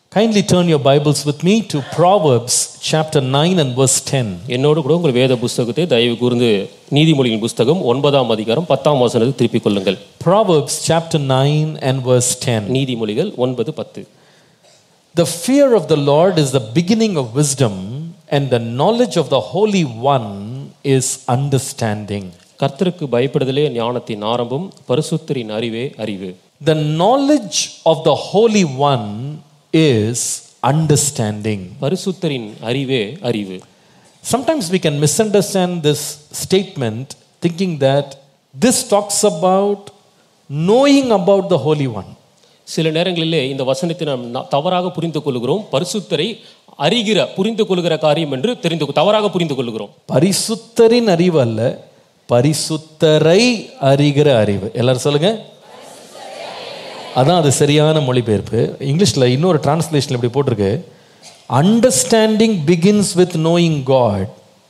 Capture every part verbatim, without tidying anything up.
Kindly turn your Bibles with me to Proverbs chapter nine and verse ten. என்னோடு கூட உங்கள் வேத புத்தகத்தை தயவு கூர்ந்து நீதிமொழியின் புத்தகம் ஒன்பதாம் அதிகாரம் பத்தாம் வசனத்தை திருப்பிக் கொள்ளுங்கள். Proverbs chapter nine and verse ten. நீதிமொழிகள் ஒன்பது பத்து. The fear of the Lord is the beginning of wisdom, and the knowledge of the Holy One is understanding. கர்த்தருக்கு பயப்படுதலே ஞானத்தின் ஆரம்பம், பரிசுத்தரின் அறிவே அறிவு. The knowledge of the Holy One is understanding. பரிசுத்தரின் அறிவே அறிவு. Sometimes we can misunderstand this statement thinking that this talks about knowing about the Holy One. சில நேரங்களிலே இந்த வசனத்தை நாம் தவறாக புரிந்து கொள்கிறோம். பரிசுத்தரை அறிகிற புரிந்து கொள்கிற காரியம் என்று தெரிந்து தவறாக புரிந்து கொள்கிறோம். பரிசுத்தரின் அறிவு அல்ல, பரிசுத்தரை அறிகிற அறிவு. எல்லாரும் சொல்லுங்க. அதான் அது சரியான மொழிபெயர்ப்பு. இங்கிலீஷில் இன்னொரு டிரான்ஸ்லேஷன் இப்படி போட்டிருக்கு, understanding begins with knowing God.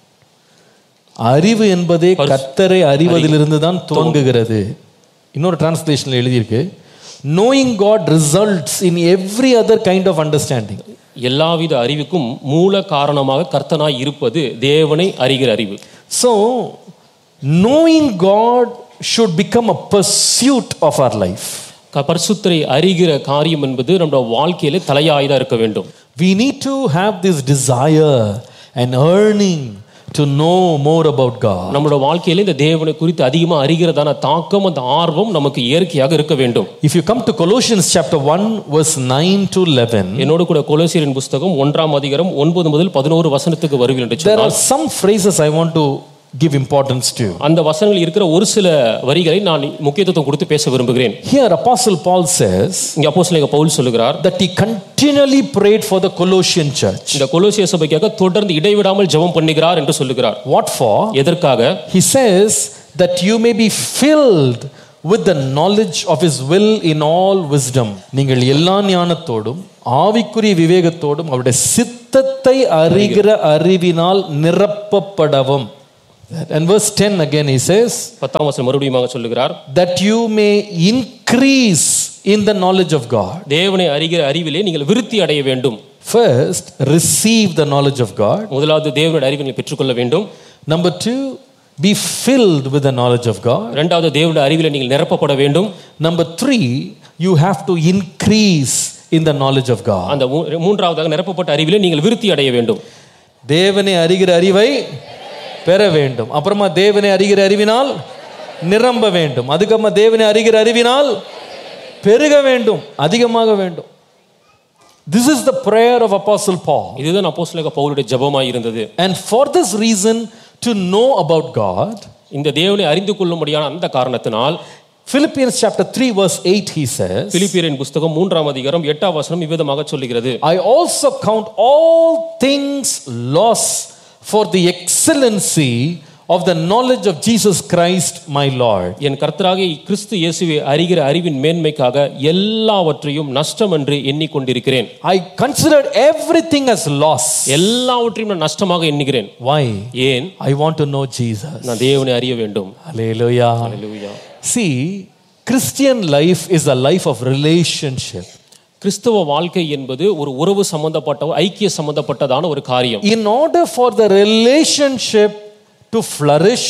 அறிவு என்பதே கர்த்தரை அறிவதிலிருந்து தான் துவங்குகிறது. இன்னொரு டிரான்ஸ்லேஷனில் எழுதியிருக்கு, knowing God results in every other kind of understanding. எல்லாவித அறிவுக்கும் மூல காரணமாக கர்த்தனாய் இருப்பது தேவனை அறிகிற அறிவு. So knowing God should become a pursuit of our life. பரிசுத்தரை அறிகிற காரியம் என்பது நம்முடைய வாழ்க்கையிலே தலையாயதா இருக்க வேண்டும். We need to have this desire and yearning to know more about God. நம்முடைய வாழ்க்கையிலே இந்த தேவனை குறித்து அதிகமா அறிகிறதான தாக்கம், அந்த ஆர்வம் நமக்கு இயற்கையாக இருக்க வேண்டும். If you come to Colossians chapter one verse nine to eleven, என்னோடு கூட கொலோசியரின் புத்தகம் ஒன்றாம் அதிகாரம் ஒன்பது முதல் பதினொன்று வசனத்துக்கு வருவீர்கள் என்று there சொன்னால், are some phrases I want to give importance to. அந்த வசனங்களில் இருக்கிற ஒரு சில வரிகளை நான் முக்கியத்துவம் கொடுத்து பேச விரும்புகிறேன். Here Apostle Paul says இங்க அப்போஸ்தலனாகிய பவுல் சொல்லுகிறார், that he continually prayed for the Colossian church. இந்த கொலோசிய சபைக்காக தொடர்ந்து இடைவிடாமல் ஜெபம் பண்ணுகிறார் என்று சொல்லுகிறார். What for? எதற்காக? He says that you may be filled with the knowledge of his will in all wisdom. நீங்கள் எல்லா ஞானத்தோடும் ஆவிக்குரிய விவேகத்தோடும் அவருடைய சித்தத்தை அறிகிற அறிவினால் நிரப்பப்படவும். And verse ten again he says, பத்தாம் வசனம் மறுபடியும் சொல்லுகிறார், that you may increase in the knowledge of God. தேவனை அறிகிற அறிவிலே நீங்கள் விருத்தி அடைய வேண்டும். First, receive the knowledge of God. முதலாவது தேவனுடைய அறிவை நீங்கள் பெற்றுக்கொள்ள வேண்டும். Number two, be filled with the knowledge of God. இரண்டாவது தேவனுடைய அறிவிலே நீங்கள் நிரப்பப்பட வேண்டும். Number three, you have to increase in the knowledge of God. அந்த மூன்றாவதாக நிரப்பப்பட்ட அறிவிலே நீங்கள் விருத்தி அடைய வேண்டும். தேவனை அறிகிற அறிவை பெற வேண்டும். அப்புறமா தேவனை அறிகிற அறிவினால் நிரம்ப வேண்டும். அதுக்கப்புறமா தேவனை அறிகிற அறிவினால் பெருக வேண்டும், அதிகமாக வேண்டும். This is the prayer of Apostle Paul. இதுதான் அப்போஸ்தலனாகிய பவுலுடைய ஜெபமாய் இருந்தது. And for this reason, to know about God, இந்த தேவனை அறிந்து கொள்ளும்படியான அந்த காரணத்தினால் Philippians chapter three verse eight he says, பிலிப்பியரின் புத்தகம் மூன்றாம் அதிகாரம் எட்டாம் வசனம் இவ்விதமாக சொல்லுகிறது, I also count all things loss for the excellency of the knowledge of Jesus Christ my Lord. என் கர்த்தராகிய கிறிஸ்து இயேசுவை அறிகிற அறிவின் மேன்மைக்காக எல்லாவற்றையும் நஷ்டம் என்று எண்ணிக்கொண்டிருக்கிறேன். I considered everything as loss. எல்லாவற்றையும் நான் நஷ்டமாக எண்ணுகிறேன். Why? ஏன்? I want to know Jesus. நான் தேவனை அறிய வேண்டும். Hallelujah. Hallelujah. See, Christian life is a life of relationship. கிறிஸ்தவ வாழ்க்கை என்பது ஒரு உறவு சம்பந்தப்பட்ட ஐக்கிய சம்பந்தப்பட்டதான ஒரு காரியம். In order for the relationship to flourish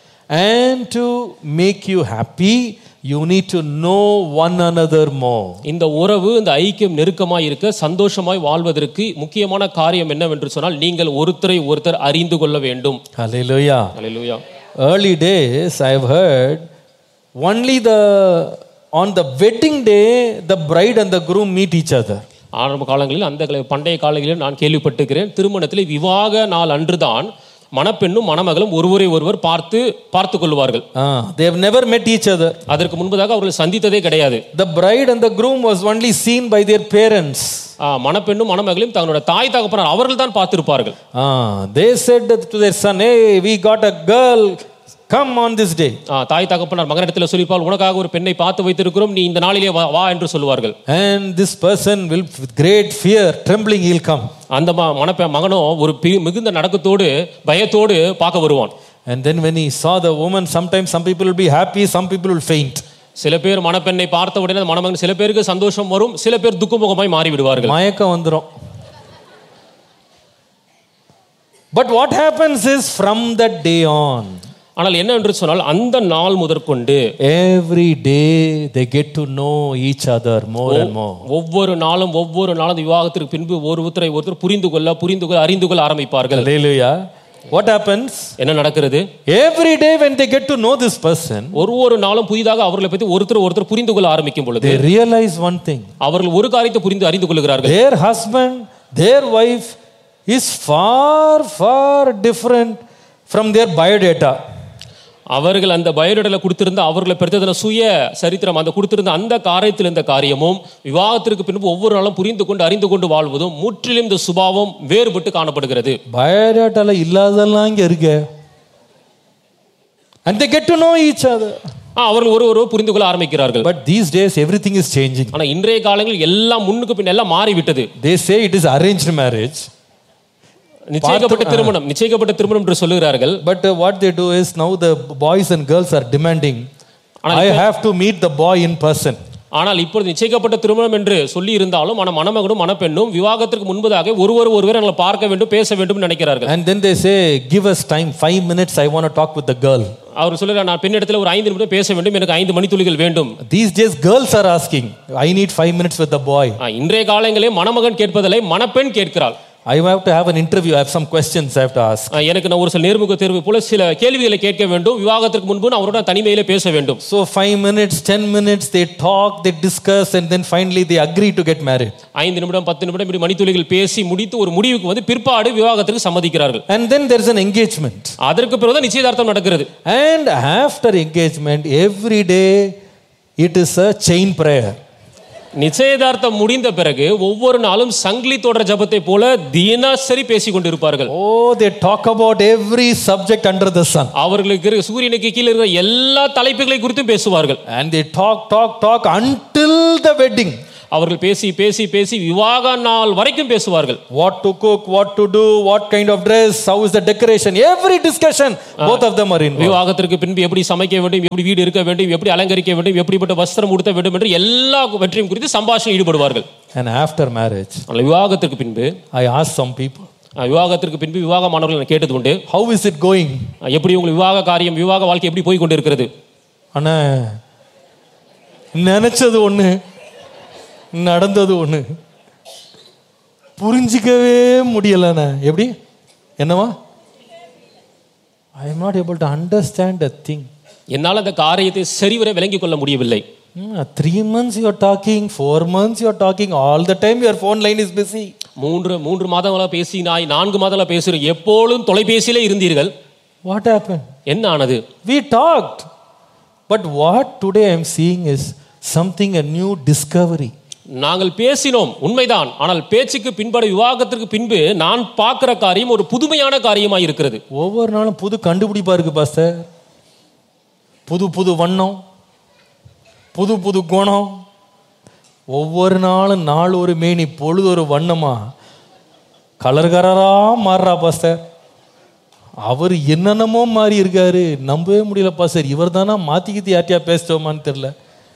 and to make you happy, you need to know one another more. இந்த உறவு, இந்த ஐக்கியம் நெருக்கமாய் இருக்க, சந்தோஷமாய் வாழ்வதற்கு முக்கியமான காரியம் என்னவென்று சொன்னால், நீங்கள் ஒருத்தரை ஒருத்தர் அறிந்து கொள்ள வேண்டும். Hallelujah. Hallelujah. Early days I have heard only the on the wedding day the bride and the groom meet each other. ஆரம்ப காலங்களில், அந்த பண்டைய காலங்களில் நான் கேள்விப்பட்டிருக்கிறேன், திருமணத்தில் விவாக நாள் அன்றுதான் மணப்பெண்ணும் மணமகளும் ஒருவரை ஒருவர் பார்த்து பார்த்து கொள்வார்கள். They have never met each other. அதற்கு முன்பதாக அவர்கள் சந்தித்ததே கிடையாது. The bride and the groom was only seen by their parents. மணப்பெண்ணும் மணமகளையும் தங்களுடைய தாய் தகப்பனார் அவர்கள் தான் பார்த்திருப்பார்கள். They said to their son, hey, we got a girl, come on this day. தாய் தகப்பனார் மகனிடத்தில் சொல்லிப்பால், உனக்காக ஒரு பெண்ணை பார்த்து வைத்திருக்கிறோம், நீ இந்த நாளிலே வா என்று சொல்வார்கள். And this person will with great fear trembling he'll come. அந்த மணப்பெ மகனோ ஒரு மிகுந்த நடக்கத்தோடு பயத்தோடு பார்க்க வருவான். And then when he saw the woman, sometimes some people will be happy, some people will faint. சில பேர் மணப்பெண்ணை பார்த்த உடனே அந்த மணமகன் சில பேருக்கு சந்தோஷம் வரும், சில பேர் துக்கமுகமாய் மாறி விடுவார்கள், மயக்கம் வந்துரும். But what happens is from that day on, ஆனால் என்ன என்று சொன்னால் அந்த நாள் முதற்கொண்டு every day they get to know each other more and more. ஒவ்வொரு நாளும் ஒவ்வொரு நாளும் விவாகத்திற்கு பின்பு ஒருத்தரை ஒருத்தர் புரிந்து கொள்ள புரிந்து கொள்ள அறிந்து கொள்ள ஆரம்பிப்பார்கள். Hallelujah. What happens? என்ன நடக்கிறது? Every day when they get to know this person, ஒரு ஒரு நாளும் புதிதாக அவர்களை பற்றி ஒருத்தர் ஒருத்தர் புரிந்து கொள்ள ஆரம்பிக்கும் பொழுது they realize one thing. அவர்கள் ஒரு காரியத்தை புரிந்து அறிந்து கொள்கிறார்கள். Their husband, their wife is far far different from their biodata. அவர்கள் அந்த பயோடேட்டால கொடுத்திருந்த அவர்களை பெற்றதான சுய சரித்திரம் அந்த கொடுத்திருந்த அந்த காரியத்தில் இந்த காரியமும் விவாகத்திற்கு பின்பு ஒவ்வொரு நாளும் புரிந்து கொண்டு அறிந்து கொண்டு வாழ்வதும் முற்றிலும் இந்த சுபாவம் வேறுபட்டு காணப்படுகிறது. பயோடேட்டால இல்லாதெல்லாம் இங்க இருக்கு. And they get to know each other. அவர்கள் ஒரு ஒரு புரிந்து கொள்ள ஆரம்பிக்கிறார்கள். But these days everything is changing. ஆனா இன்றைய காலங்களில் எல்லாம் முன்னுக்கு பின் எல்லாம் மாறிவிட்டது. They say it is arranged marriage. நிச்சயிக்கப்பட்ட திருமணம் நிச்சயிக்கப்பட்ட திருமணம் என்று சொல்லுகிறார்கள். But uh, what they do is now the boys and girls are demanding, I have to meet the boy in person. ஆனால் இப்பொழுது நிச்சயிக்கப்பட்ட திருமணம் என்று சொல்லி இருந்தாலும் ஆனா மணமகனும் மணப்பெண்ணும் விவாகத்திற்கு முன்பதாக ஒருவர் ஒருவர் எங்களை பார்க்க வேண்டும் பேச வேண்டும் நினைக்கிறார்கள். And then they say, give us time, five minutes, I want to talk with the girl. அவர் சொல்லுறார், நான் பெண்ணிடத்தில் ஒரு ஐந்து நிமிடம் பேச வேண்டும், எனக்கு ஐந்து மணித்துளிகள் வேண்டும். These days girls are asking, I need five minutes with the boy. இன்றைய காலங்களிலே மணமகன் கேட்பதில்லை, மணப்பெண் கேட்கிறாள். I have to have an interview, I have some questions I have to ask. எனக்கு நான் ஒரு சில நேர்முக தேர்வு போல சில கேள்விகளை கேட்க வேண்டும், விவாகத்திற்கு முன்பு நான் அவரோட தனிமையிலே பேச வேண்டும். So five minutes, ten minutes they talk, they discuss and then finally they agree to get married. ஐந்து நிமிடம் பத்து நிமிடம் இப்படி மணித்துளிகள் பேசி முடித்து ஒரு முடிவுக்கு வந்து பிற்பாடு விவாகத்திற்கு சம்மதிக்கிறார்கள். And then there is an engagement. அதற்கு பிறகு நிச்சயதார்த்தம் நடக்கிறது. And after engagement every day it is a chain prayer. நிச்சயதார்த்தம் முடிந்த பிறகு ஒவ்வொரு நாளும் சங்கிலி தொடர் ஜெபத்தை போல தினசரி பேசிக் கொண்டிருப்பார்கள். Oh, they talk about every subject under the sun. அவர்களுக்கு சூரியனுக்கு கீழே இருக்கிற எல்லா தலைப்புகளை குறித்தும் பேசுவார்கள். And they talk talk talk until the wedding. அவர்கள் பேசி பேசி பேசி விவாக நாள் வரைக்கும் பேசுவார்கள். What to cook, what to do, what kind of dress, how is the decoration, every discussion both of them are involved. விவாகத்திற்கு பின்பு எப்படி சமைக்க வேண்டும், எப்படி வீடு இருக்க வேண்டும், எப்படி அலங்கரிக்க வேண்டும், எப்படிப்பட்ட வஸ்திரம் உடுத்த வேண்டும் என்று எல்லா வெற்றியும் குறித்து சம்பாஷணை ஈடுபடுவார்கள். And after marriage, விவாகத்திற்கு பின்பு I asked some people, விவாகத்திற்கு பின்பு விவாகமானவர்கள் நான் கேட்டது உண்டு, how is it going? எப்படி உங்கள் விவாக காரியம் விவாக வாழ்க்கை எப்படி போய் கொண்டிருக்கிறது? அண்ணா நினைச்சது ஒண்ணு நடந்தது ஒண்ணு, புரிஞ்சிக்கவே முடியலண்ணா. எப்படி என்னவா? I am not able to understand a thing. என்னால் அந்த காரியத்தை சரிவர விளங்கிக் கொள்ள முடியவில்லை. Three months you are talking, four months you are talking, all the time your phone line is busy. மூன்று மூன்று மாதங்களா பேசினாய், நான்கு மாதங்களா பேசுறீங்க, எப்பொழுதும் தொலைபேசியிலே இருந்தீர்கள். What happened? என்ன ஆனது? We talked, but what today I am seeing is something, a new discovery. நாங்கள் பேசினோம் உண்மைதான், ஆனால் பேச்சுக்கு பின்பட விவாகத்திற்கு பின்பு நான் பார்க்கிற காரியம் ஒரு புதுமையான காரியமாக இருக்கிறது. ஒவ்வொரு நாளும் புது கண்டுபிடிப்பா இருக்கு பாஸ்டர். புது புது வண்ணம், புது புது குணம், ஒவ்வொரு நாளும் நாள் ஒரு மேனி பொழுது ஒரு வண்ணமா கலர் கலரா மாறுறா பாஸ்டர். அவர் என்னென்னமோ மாறி இருக்காரு, நம்பவே முடியல பாஸ்டர். இவர் தானா மாத்திக்கிட்டு யார்ட்டியா பேசிட்டோமான்னு தெரியல.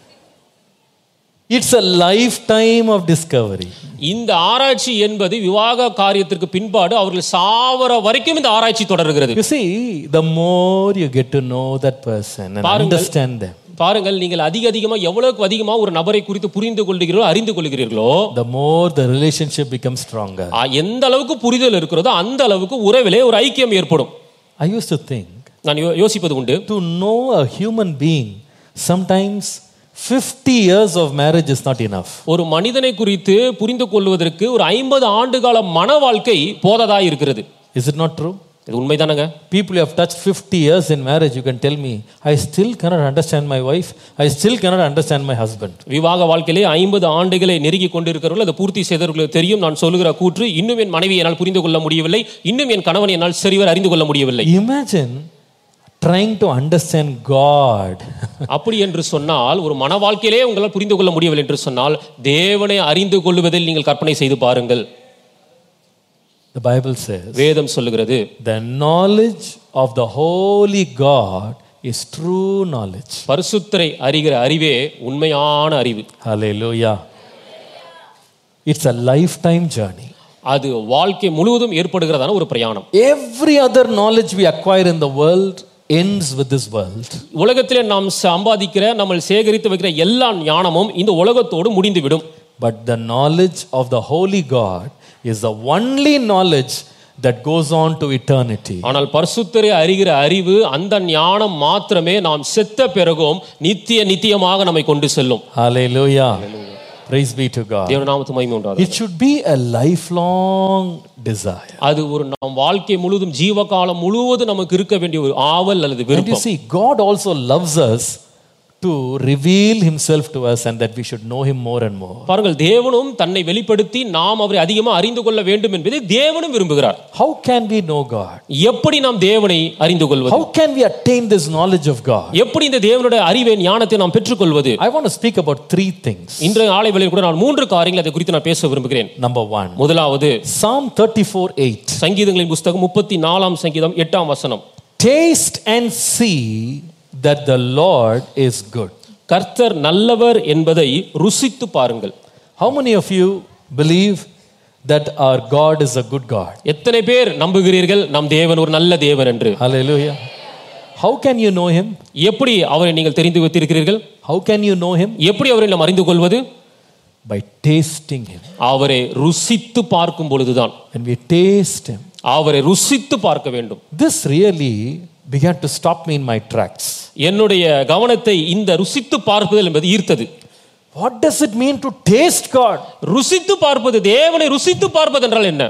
It's a lifetime of discovery. இந்த ஆராய்ச்சி என்பது விவாக காரியத்திற்கு பின்பாடு அவர்கள் சாவர வரைக்கும் இந்த ஆராய்ச்சி தொடர்கிறது. You see, the more you get to know that person and understand them, பாருங்கள், நீங்கள் அதிக அதிகமா எவ்வளவுக்கு அதிகமா ஒரு நபரை குறித்து புரிந்து கொள்கிறீர்களோ அறிந்து கொள்கிறீர்களோ the more the relationship becomes stronger. எந்த அளவுக்கு புரிதல் இருக்கிறதோ அந்த அளவுக்கு உறவிலே ஒரு ஐக்கியம் ஏற்படும். I used to think, நான் யோசிப்பது உண்டு, to know a human being sometimes fifty years of marriage is not enough. ஒரு மனிதனை குறித்து புரிந்து கொள்வதற்கு ஒரு ஐம்பது ஆண்டு கால மன வாழ்க்கை போததா இருக்கிறது. Is it not true? இது உண்மைதானங்க? People who have touched fifty years in marriage, you can tell me, I still cannot understand my wife, I still cannot understand my husband. விவாக வாழ்க்கையிலே ஐம்பது ஆண்டுகளை நெருங்கி கொண்டிருக்கிறவர்கள் அதை பூர்த்தி செய்தவர்களுக்கு தெரியும் நான் சொல்லுகிற கூற்று, இன்னும் என் மனைவியை என்னால் புரிந்து கொள்ள முடியவில்லை, இன்னும் என் கணவனை என்னால் சரிவர அறிந்து கொள்ள முடியவில்லை. Imagine trying to understand God. அப்படி என்று சொன்னால் ஒரு மன வாழ்க்கையிலே உங்களால் புரிந்து கொள்ள முடியவில்லை என்று சொன்னால் தேவனை அறிந்து கொள்வதில் நீங்கள் கற்பனை செய்து பாருங்கள். The Bible says, வேதம் சொல்லுகிறது, the knowledge of the holy God is true knowledge. பரிசுத்தரை அறிகிற அறிவே உண்மையான அறிவு. Hallelujah. It's a lifetime journey. அது வாழ்க்கை முழுவதும் ஏற்படுகிறதான ஒரு பிரயாணம். Every other knowledge we acquire in the world ends with this world. உலகத்திலே நாம் சம்பாதிக்கிற நம்ம சேகரித்து வைக்கிற எல்லா ஞானமும் இந்த உலகத்தோடு முடிந்துவிடும். But the knowledge of the holy God is the only knowledge that goes on to eternity. ஆனால் பரிசுத்தரை அறிகிற அறிவு அந்த ஞானம் மாத்திரமே நாம் செத்த பிறகும் நித்திய நித்தியமாக நம்மை கொண்டு செல்லும். Hallelujah. Praise be to God. தேவ நாமத்துக்கு மகிமை உண்டாகட்டும். It should be a lifelong desire. அது ஒரு நம் வாழ்க்கை முழுவதும் ஜீவகாலம் முழுவதும் நமக்கு இருக்க வேண்டிய ஒரு ஆவல் அல்லது And you விருப்பம். see, God also loves us to reveal himself to us and that we should know him more and more. பாருங்கள், தேவனும் தன்னை வெளிப்படுத்தி நாம் அவரை அதிகமாக அறிந்து கொள்ள வேண்டும் என்பதை தேவனும் விரும்புகிறார். How can we know God? எப்படி நாம் தேவனை அறிந்து கொள்வது? How can we attain this knowledge of God? எப்படி இந்த தேவனுடைய அறிவை ஞானத்தை நாம் பெற்றுக்கொள்வது? I want to speak about three things. இன்றைய ஆலை வேளையில் கூட நான் மூன்று காரியங்களை அதை குறித்து நான் பேச விரும்புகிறேன். Number one, முதலாவது Psalm thirty-four eight. சங்கீதங்களின் புத்தகம் முப்பத்தி நாலாம் சங்கீதம் எட்டாம் வசனம். Taste and see that the Lord is good. கர்த்தர் நல்லவர் என்பதை ருசித்து பாருங்கள். How many of you believe that our God is a good God? எத்தனை பேர் நம்புகிறீர்கள் நம் தேவன் ஒரு நல்ல தேவன் என்று? Hallelujah. How can you know him? எப்படி அவரை நீங்கள் தெரிந்து வைத்திருக்கிறீர்கள்? How can you know him? எப்படி அவரை நாம் அறிந்து கொள்வது? By tasting him. அவரை ருசித்து பார்க்கும் பொழுதுதான். When we taste him, அவரை ருசித்து பார்க்க வேண்டும். this really began to stop me in my tracks. என்னுடைய கவனத்தை இந்த ருசித்து பார்ப்பது என்பது ஈர்த்தது. What does it mean to taste God? ருசித்து பார்ப்பது, தேவனை ருசித்து பார்ப்பது என்றால் என்ன?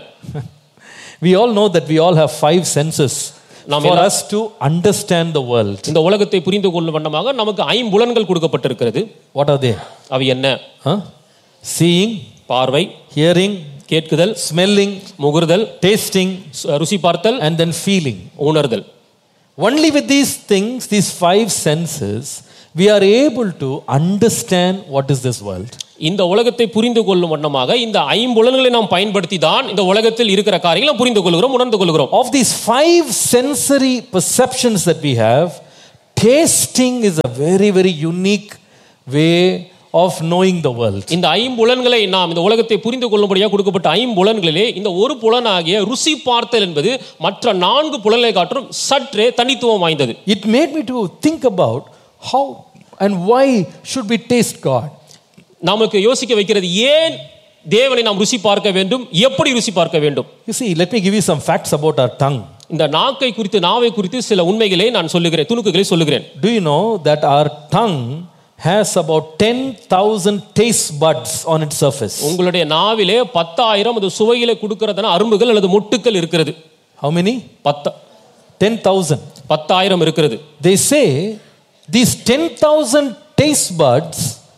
We all know that we all have five senses for us to understand the world. இந்த உலகத்தை புரிந்து கொள்ளும் வண்ணமாக நமக்கு ஐம்புலன்கள் கொடுக்கப்பட்டிருக்கிறது. What are they? அவை என்ன? Huh? Seeing, பார்வை, hearing, கேட்குதல், smelling, முகர்தல், tasting, ருசி பார்த்தல், and then feeling. உணர்தல். Only with these things, these five senses, we are able to understand what is this world. இந்த உலகத்தை புரிந்து கொள்ளும் வண்ணமாக இந்த ஐம்புலன்களை நாம் பயன்படுத்தி தான் இந்த உலகத்தில் இருக்கிற காரியங்களை நாம் புரிந்து கொள்கிறோம், உணர்ந்து கொள்கிறோம். Of these five sensory perceptions that we have, tasting is a very, very unique way of knowing the world. இந்த ஐம்புலன்களை நாம் இந்த உலகத்தை புரிந்து கொள்ளும்படியாக கொடுக்கப்பட்ட ஐம்புலன்களிலே இந்த ஒரு புலனாகிய ருசி பார்த்தல் என்பது மற்ற நான்கு புலன்களை காட்டிலும் சற்றே தனித்துவம் வாய்ந்தது. It made me to think about how and why should we taste God. நமக்கு யோசிக்க வைக்கிறது, ஏன் தேவனை நாம் ருசி பார்க்க வேண்டும், எப்படி ருசி பார்க்க வேண்டும். You see, let me give you some facts about our tongue. இந்த நாக்கை குறித்து, நாவை குறித்து சில உண்மைகளை நான் சொல்லுகிறேன், துணுக்குகளை சொல்லுகிறேன். Do you know that our tongue has about ten thousand taste buds on its surface? உங்களுடைய நாவிலே பத்தாயிரம் அது சுவையிலே கொடுக்கிறதான அரும்புகள் அல்லது மொட்டுக்கள் இருக்கிறது. How many? பத்து ten thousand. பத்தாயிரம் இருக்கிறது. They say these ten thousand taste buds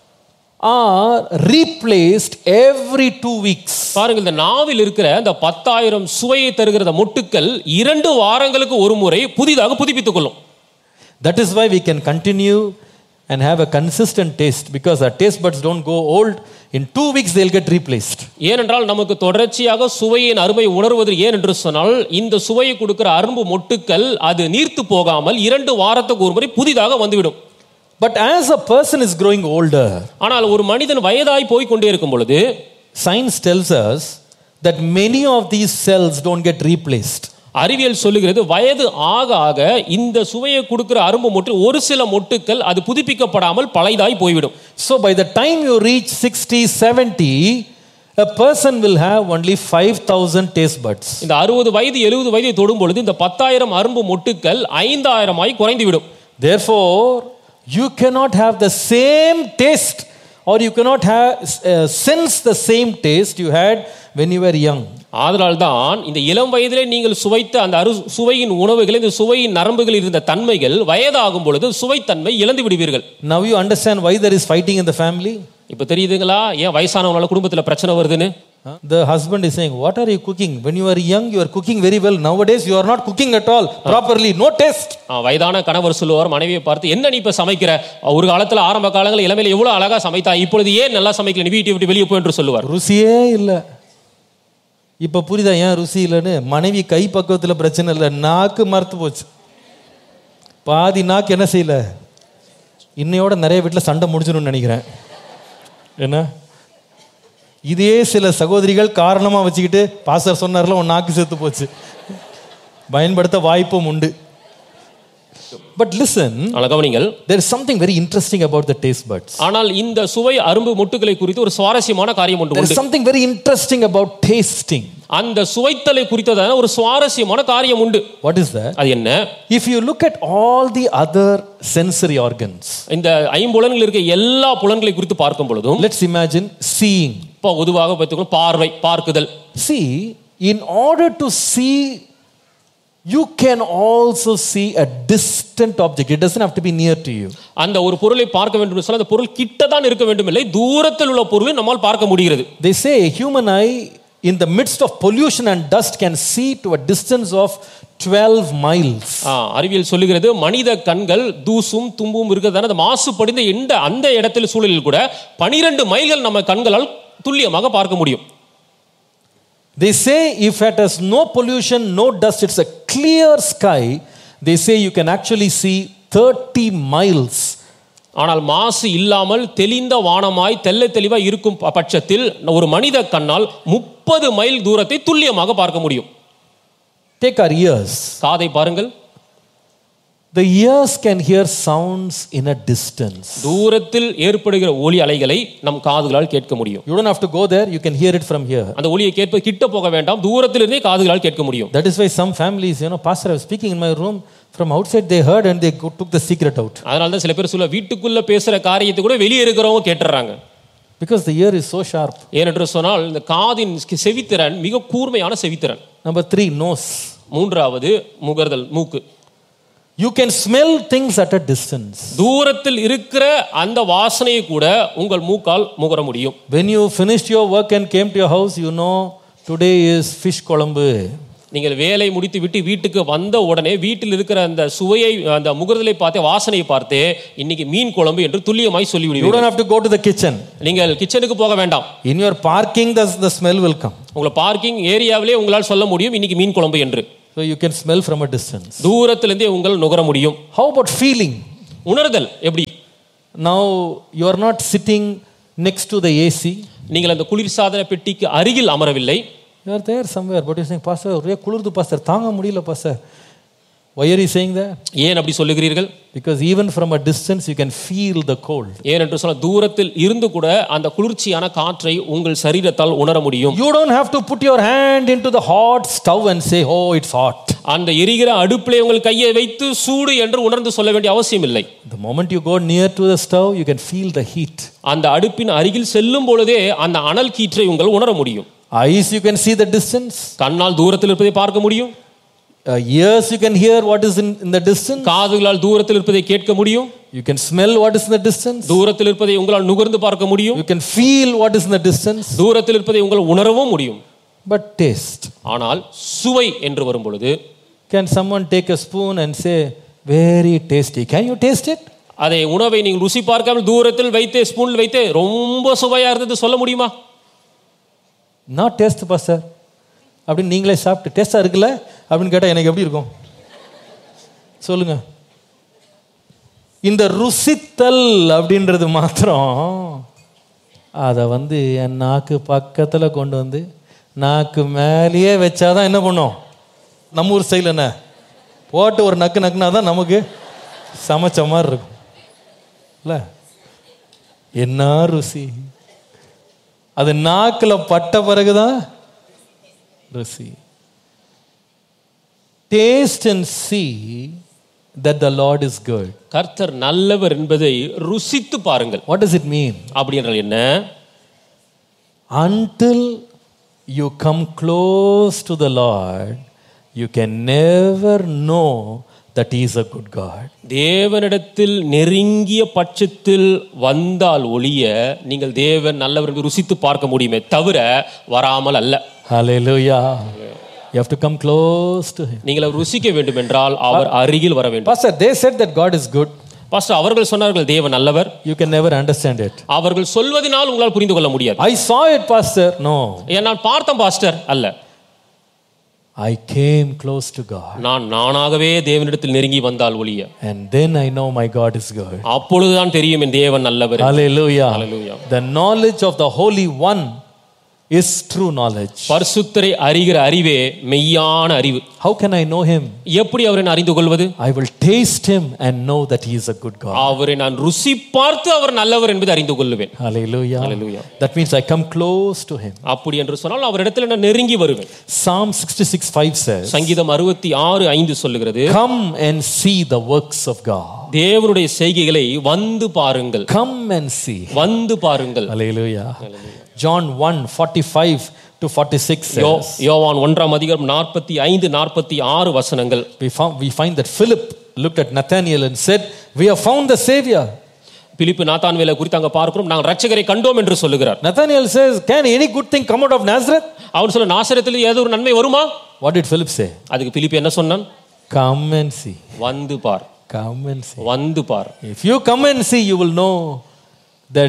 are replaced every two weeks. பாருங்கள், இந்த நாவில் இருக்கிற அந்த பத்தாயிரம் சுவையை தருகிற மொட்டுக்கள் இரண்டு வாரங்களுக்கு ஒரு முறை புதிதாக புதுப்பித்துக் கொள்ளும். That is why we can continue and have a consistent taste, because our taste buds don't go old. In two weeks they'll get replaced. ஏனென்றால் நமக்கு தொடர்ச்சியாக சுவையின் அருமை உணர்வது ஏன் என்று சொன்னால் இந்த சுவையை கொடுக்கிற அரும்பு மொட்டுக்கள் அது நீர்த்து போகாமல் இரண்டு வாரத்துக்கு ஒரு முறை புதிதாக வந்துவிடும். But as a person is growing older, ஆனால் ஒரு மனிதன் வயதாய் போய் கொண்டே இருக்கும் பொழுது science tells us that many of these cells don't get replaced. அறிவியல் சொல்லுகிறது, வயது ஆக ஆக இந்த சுவையை கொடுக்கிற அரும்பு மொட்டு ஒரு சில மொட்டுக்கள் அது புதுப்பிக்கப்படாமல் பழையதாய் போய்விடும். So by the time you reach sixty seventy, a person will have only five thousand taste buds. இந்த அறுபது வயது எழுபது வயதை தொடும் பொழுது இந்த பத்தாயிரம் அரும்பு மொட்டுக்கள் ஐந்தாயிரம் ஆய் குறைந்துவிடும். Therefore you cannot have the same taste, or you cannot have uh, sense the same taste you had when you were young. ஆதலால் தான் இந்த இளம் வயதிலே நீங்கள் சுவைத்த அந்த அரு சுவையின் உணவுகள், இந்த சுவையின் நரம்புகளில் இருந்த தன்மைகள் வயதாகும் பொழுது சுவைத்தன்மை இழந்து விடுவீர்கள். Now you understand why there is fighting in the family? இப்ப தெரியுதுங்களா ஏன் வயசானவங்களால குடும்பத்துல பிரச்சனை வருதுன்னு? The husband is saying, what are you cooking? When you were young you are cooking very well. Nowadays you are not cooking at all properly. No taste. வயதான கணவர் சொல்லுவார் மனைவியை பார்த்து, என்ன நீ இப்ப சமைக்கிற? ஒரு காலத்துல ஆரம்ப காலங்களில் இளமையில எவ்வளவு அழகா சமைத்தா, இப்பொழுது ஏன் நல்லா சமைக்கல, நீ வீட்டை விட்டு வெளியே போய் என்று சொல்லுவார். ருசியே இல்லை. இப்ப புரியுதா ஏன் ருசி இல்லைன்னு? மனைவி கை பக்குவத்தில் பிரச்சனை இல்லை, நாக்கு மறுத்து போச்சு. பாதி நாக்கு என்ன செய்யல, இன்னையோட நிறைய வீட்டில் சண்டை முடிஞ்சிடும்னு நினைக்கிறேன். என்ன இதே சில சகோதரிகள் காரணமா வச்சுக்கிட்டு பாஸ்டர் சொன்னார்ல உன் நாக்கு செத்து போச்சு பயன்படுத்த வாய்ப்பும் உண்டு. But listen, கவனிங்கள், there is something very interesting about the taste buds. ஆனால் இந்த சுவை அரும்பு முட்டுகளை குறித்து ஒரு சுவாரஸ்யமான காரியம் உண்டு. There is something very interesting about tasting. அந்த சுவைத்தலை குறித்ததான ஒரு சுவாரஸ்யமான காரியம் உண்டு. What is that? அது என்ன? If you look at all the other sensory organs, இந்த ஐம்புலன்கள் இருக்க எல்லா புலன்களை குறித்து பார்க்கும் பொழுதும், let's imagine seeing. இப்போ பொதுவாக பார்த்துக்கணும், பார்வை, பார்க்குதல். See, in order to see, you can also see a distant object. It doesn't have to be near to you. அந்த ஒரு பொருளை பார்க்க வேண்டும் என்று சொன்னால் அந்த பொருள் கிட்ட தான் இருக்க வேண்டும் இல்லை, தூரத்தில் உள்ள பொருளை நம்மால் பார்க்க முடிகிறது. They say human eye in the midst of pollution and dust can see to a distance of twelve miles. அறிவியல் சொல்லுகிறது மனித கண்கள் தூசும் தும்பும் இருக்கிறதான அந்த மாசுபடிந்த எந்த அந்த இடத்தில் சூழலில் கூட பனிரெண்டு மைல்கள் நம்ம கண்களால் துல்லியமாக பார்க்க முடியும். They say if it has no pollution, no dust, it's a clear sky, they say you can actually see thirty miles. ஆனால் மாசு இல்லாமல் தெளிந்த வானமாய் தெல்ல தெளிவாய் இருக்கும் பட்சத்தில் ஒரு மனித கண்ணால் முப்பது மைல் தூரத்தை துல்லியமாக பார்க்க முடியும். Take our ears. காதை பாருங்கள். The ears can hear sounds in a distance. தூரத்தில் ஏற்படுகிற ஒலி அலைகளை நம் காதுகளால் கேட்க முடியும். You don't have to go there, you can hear it from here. அந்த ஒலியை கேட்ப கிட்ட போக வேண்டாம், தூரத்தில் இருந்தே காதுகளால் கேட்க முடியும். That is why some families, you know, pastor, I was speaking in my room, from outside they heard and they took the secret out. அதனால தான் சில பேர் சொல்ல வீட்டுக்குள்ள பேசுற காரியத்தை கூட வெளியே இருக்கிறவங்க கேட்டுறாங்க. Because the ear is so sharp. ஏனென்று சொன்னால் இந்த காதின் செவித்திறன் மிக கூர்மையான செவித்திறன். Number three, nose. மூன்றாவது முகர்தல், மூக்கு. You can smell things at a distance. தூரத்தில் இருக்கிற அந்த வாசனையை கூட உங்கள் மூக்கால் முகர முடியும். When you finished your work and came to your house, you know today is fish kolambu. நீங்கள் வேலை முடித்து விட்டு வீட்டுக்கு வந்த உடனே வீட்டில் இருக்கிற அந்த சுவையை அந்த முகர்தலை பார்த்து வாசனையை பார்த்து இன்னைக்கு மீன் குழம்பு என்று துல்லியமாய் சொல்லி விடுவீர்கள். You don't have to go to the kitchen. நீங்கள் கிச்சனுக்கு போக வேண்டாம். In your parking the, the smell will come. உங்க பார்க்கிங் ஏரியாவிலே உங்களால் சொல்ல முடியும் இன்னைக்கு மீன் குழம்பு என்று. So you can smell from a distance. தூரத்திலிருந்தே உங்கள் நுகர முடியும். How about feeling? உணர்தல் எப்படி? Now you are not sitting next to the A C. நீங்கள் அந்த குளிர்சாதன பெட்டிக்கு அருகில் அமரவில்லை. You are there somewhere, but you are saying, Pastor, ஒரே குளிர்து pastor, தாங்க முடியல pastor. Why are you saying that? ஏன் அப்படி சொல்லுகிறீர்கள்? Because even from a distance you can feel the cold. ஏனென்று சொன்னால் தூரத்தில் இருந்து கூட அந்த குளிர்ச்சியான காற்றை உங்கள் சரீரத்தால் உணர முடியும். You don't have to put your hand into the hot stove and say, oh, it's hot. அந்த எரிகிற அடுப்பிலே உங்கள் கையை வைத்து சூடு என்று உணர்ந்து சொல்ல வேண்டிய அவசியம் இல்லை. The moment you go near to the stove, you can feel the heat. அந்த அடுப்பின் அருகில் செல்லும் பொழுதே அந்த அனல் கீற்றை உங்கள் உணர முடியும். Eyes you can see the distance. கண்ணால் தூரத்தில் இருப்பதை பார்க்க முடியும். Uh, ears you can hear what is in, in the distance. காதுகளால் தூரத்தில் இருப்பதை கேட்க முடியும். You can smell what is in the distance. தூரத்தில் இருப்பதை உங்களால் நுகர்ந்து பார்க்க முடியும். You can feel what is in the distance. தூரத்தில் இருப்பதை உங்களால் உணரவும் முடியும். But taste. ஆனால் சுவை என்று வரும் பொழுது Can someone take a spoon and say very tasty? Can you taste it? அதை உணவை நீங்கள் ருசி பார்க்காமல் தூரத்தில் வைத்து ஸ்பூனில் வைத்து ரொம்ப சுவையா இருந்தது சொல்ல முடியுமா? Not taste pastor. அப்படின்னு நீங்களே சாப்பிட்டு டேஸ்டா இருக்குல்ல அப்படின்னு கேட்டால் எனக்கு எப்படி இருக்கும் சொல்லுங்க. இந்த ருசித்தல் அப்படின்றது மாத்திரம் அதை வந்து என் நாக்கு பக்கத்தில் கொண்டு வந்து நாக்கு மேலேயே வச்சாதான் என்ன பண்ணும், நம்ம ஊர் ஸ்டைல் என்ன போட்டு ஒரு நக்கு நக்குனா தான் நமக்கு சமைச்ச மாதிரி இருக்கும் இல்லை. என்ன ருசி, அது நாக்கில் பட்ட பிறகுதான் ருசி. Taste and see that the Lord is good. கர்த்தர் நல்லவர் என்பதை ருசித்து பாருங்கள். What does it mean? அப்படி என்றால் என்ன? Until you come close to the Lord, you can never know that he is a good God. தேவனிடத்தில் நெருங்கிய பட்சத்தில் வந்தால் ஒளிய நீங்கள் தேவன் நல்லவர் என்று ருசித்து பார்க்க முடியுமே தவிர வராமல் அல்ல. Hallelujah. You have to come close to him. நீங்கள் ருசிக்க வேண்டும் என்றால் அவர் அருகில் வர வேண்டும். Pastor, they said that God is good. Pastor அவர்கள் சொன்னார்கள் தேவன் நல்லவர். You can never understand it. அவர்கள் சொல்வதனால் உங்களால் புரிந்து கொள்ள முடியாது. I saw it pastor. No. நான் பார்த்தேன் பாஸ்டர் அல்ல. I came close to God. நான் நானாகவே தேவனிடத்தில் நெருங்கி வந்தால் ஒழிய. And then I know my God is good. அப்பொழுதுதான் தெரியும் என் தேவன் நல்லவர். Hallelujah. Hallelujah. The knowledge of the Holy One is true knowledge. பரிசுத்தரை அறிகிற அறிவே மெய்யான அறிவு. How can I know him? எப்படி அவரை அறிந்து கொள்வது? I will taste him and know that he is a good God. அவரை நான் ருசி பார்த்து அவர் நல்லவர் என்பதை அறிந்து கொள்வேன். Hallelujah. Hallelujah. That means I come close to him. அப்படி என்று சொன்னால் அவரிடத்தில் நான் நெருங்கி வருவேன். Psalm sixty-six five says, சங்கீதம் அறுபத்தி ஆறு ஐந்து சொல்லுகிறது, come and see the works of God. தேவனுடைய செய்கைகளை வந்து பாருங்கள். Come and see. வந்து பாருங்கள். Hallelujah. John one forty-five to forty-six says, யோவான் ஒன்றாம் அதிகாரம் நாற்பத்தி ஐந்து நாற்பத்தி ஆறு வசனங்கள். We found we find that Philip looked at Nathanael and said, we have found the Savior. பிலிப்பு நாத்தான்வேலை குறித்து அங்க பார்க்கிறோம், நாங்கள் இரட்சகரை கண்டோம் என்று சொல்லுகிறார். Nathanael says, can any good thing come out of Nazareth? அவன் சொல்ல, நாசரேத்தில் ஏதோ ஒரு நன்மை வருமா? What did Philip say? அதுக்கு பிலிப்பு என்ன சொன்னான்? Come and see. வந்து பார். Come and see. வந்து பார். If you come and see, you will know that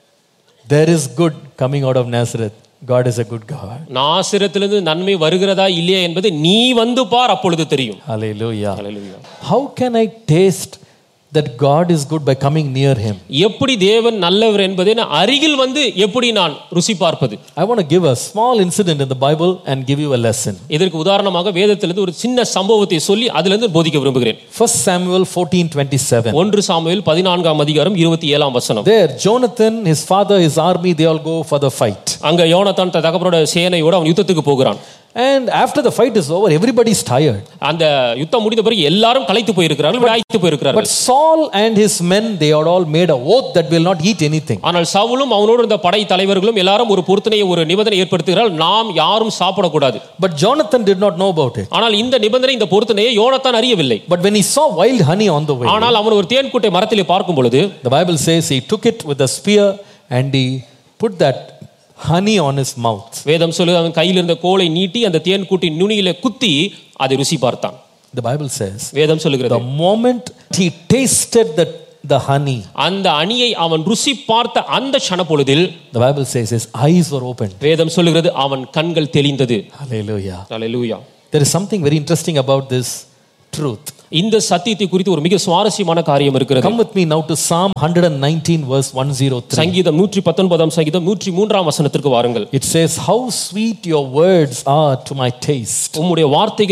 there is good coming out of Nazareth. God is a good God. நாசரேத்திலிருந்து நன்மை வருகிறதா இல்லையா என்பது நீ வந்து பார், அப்பொழுது தெரியும். Hallelujah. Hallelujah. How can I taste that God is good by coming near him? எப்படி தேவன் நல்லவர் என்பதை நான் அருகில் வந்து எப்படி நான் ருசி பார்ப்பது? I want to give a small incident in the Bible and give you a lesson. இதற்கு உதாரணமாக வேதத்திலிருந்து ஒரு சின்ன சம்பவத்தை சொல்லி அதிலிருந்து போதிக்க விரும்புகிறேன். First Samuel fourteen twenty-seven. ஒன்று சாமுவேல் பதினான்காம் அதிகாரம் இருபத்தி ஏழாம் வசனம். There Jonathan, his father, his army, they all go for the fight. அங்க யோனத்தான் தகப்பனோட சேனையோட அவன் யுத்தத்துக்கு போகிறான். And after the fight is over, everybody is tired. அந்த யுத்தம் முடிந்த பிறகு எல்லாரும் களைத்து போயிருக்கிறார்கள், விடாய்த்து போயிருக்கிறார்கள். But Saul and his men, they had all made a oath that will not eat anything. ஆனால் சவுலும் அவனோடு இருந்த படை தலைவர்களும் எல்லாரும் ஒரு பொருத்தனையை ஒரு நிபந்தனை ஏற்படுத்துகிறார்கள், நாம் யாரும் சாப்பிட கூடாது. But Jonathan did not know about it. ஆனால் இந்த நிபந்தனை, இந்த பொருத்தனையை யோனத்தான் அறியவில்லை. But when he saw wild honey on the way, ஆனால் அவன் ஒரு தேன்கூட்டை மரத்திலே பார்க்கும் பொழுது, the Bible says he took it with a spear and he put that honey on his mouth. வேதம் சொல்லுது, அவன் கையில் இருந்த கோலை நீட்டி அந்த தேன்கூட்டின் நுனியிலே குத்தி அதை ருசி பார்த்தான். The Bible says, வேதம் சொல்லுகிறது, the moment he tasted the the honey, அந்த அணியை அவன் ருசி பார்த்த அந்த க்ஷண பொழுதில், the Bible says his eyes were opened. வேதம் சொல்லுகிறது, அவன் கண்கள் தெளிந்தது. Hallelujah. Hallelujah. There is something very interesting about this truth. இந்த சத்தியத்தை குறித்து ஒரு மிக சுவாரஸ்யமான காரியம் இருக்கிறது. Come with me now to Psalm one nineteen verse one oh three. சங்கீதம் நூற்று பத்தொன்பதாம் சங்கீதம் நூற்று மூன்றாம் வசனத்திற்கு வாருங்கள். It says, how sweet your words are to my taste. உம்முடைய வார்த்தைகள்